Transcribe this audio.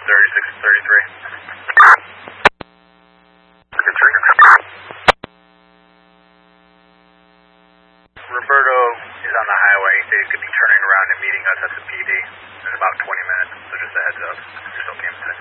Roberto is on the highway. He said he's going to be turning around and meeting us at the PD in about 20 minutes. So just a heads up. Just okay with that.